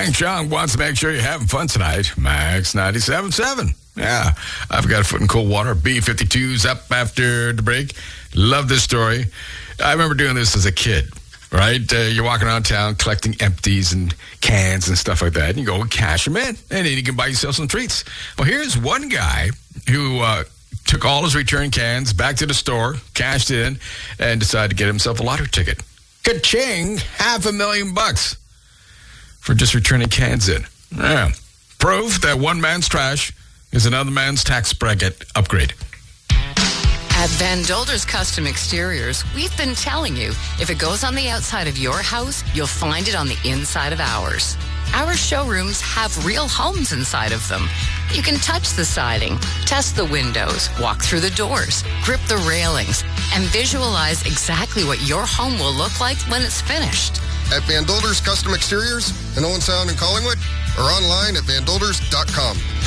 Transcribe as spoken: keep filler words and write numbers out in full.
Hank Chung wants to make sure you're having fun tonight. Max ninety-seven point seven. Yeah, I've got a foot in cold water. B fifty-two's up after the break. Love this story. I remember doing this as a kid, right? Uh, you're walking around town collecting empties and cans and stuff like that. And you go and cash them in, and then you can buy yourself some treats. Well, here's one guy who uh, took all his return cans back to the store, cashed it in, and decided to get himself a lottery ticket. Ka-ching! Half a million bucks for just returning cans in. Yeah. Proof that one man's trash is another man's tax bracket upgrade. At Van Dolder's Custom Exteriors, we've been telling you, if it goes on the outside of your house, you'll find it on the inside of ours. Our showrooms have real homes inside of them. You can touch the siding, test the windows, walk through the doors, grip the railings, and visualize exactly what your home will look like when it's finished. At Van Dolder's Custom Exteriors in Owen Sound and Collingwood, or online at van dolders dot com.